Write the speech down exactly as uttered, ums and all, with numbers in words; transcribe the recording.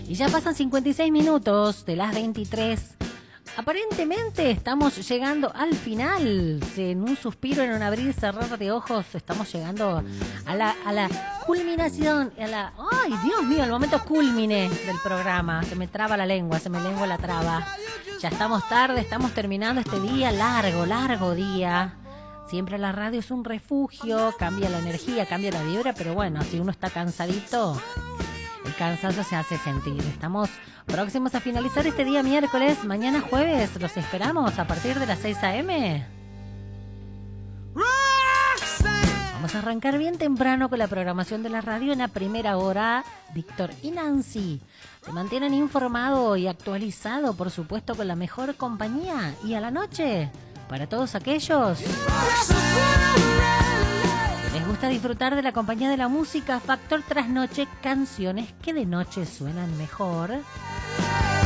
Y ya pasan cincuenta y seis minutos de las veintitrés. Aparentemente estamos llegando al final. En un suspiro, en un abrir y cerrar de ojos, estamos llegando a la, a la culminación. A la, ¡ay, Dios mío! El momento culmine del programa. Se me traba la lengua, se me lengua la traba. Ya estamos tarde, estamos terminando este día largo, largo día. Siempre la radio es un refugio, cambia la energía, cambia la vibra, pero bueno, si uno está cansadito, el cansancio se hace sentir. Estamos próximos a finalizar este día miércoles. Mañana jueves los esperamos a partir de las seis a.m. Vamos a arrancar bien temprano con la programación de la radio. En la primera hora, Víctor y Nancy te mantienen informado y actualizado, por supuesto, con la mejor compañía. Y a la noche, para todos aquellos que les gusta disfrutar de la compañía de la música, Factor Trasnoche, canciones que de noche suenan mejor.